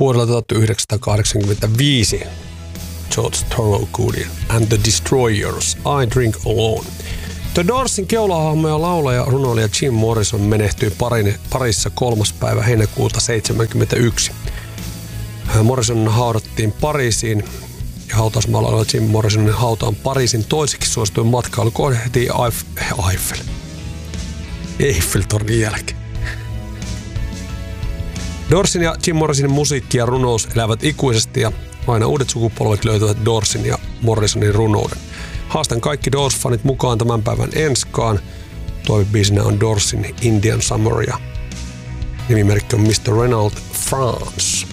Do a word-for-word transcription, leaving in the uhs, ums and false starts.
vuodella tuhatyhdeksänsataakahdeksankymmentäviisi George Thorogood and the Destroyers, I Drink Alone. The Doorsin keulahahmo ja laulaja runoilija Jim Morrison menehtyi parin, parissa kolmas päivä heinäkuuta seitsemänkymmentäyksi. Morrison haudattiin Pariisiin ja hautausmaalla oleva Jim Morrisonin hauta on Pariisin toiseksi suosituin matkailukohde heti Eiff- Eiffel. Eiffeltornin jälkeen. Doorsin ja Jim Morrisonin musiikki ja runous elävät ikuisesti ja aina uudet sukupolvet löytävät Doorsin ja Morrisonin runouden. Haastan kaikki Doors-fanit mukaan tämän päivän enskaan. Toivebiisinä on Doorsin Indian Summer ja nimimerkki on mister Reynald France.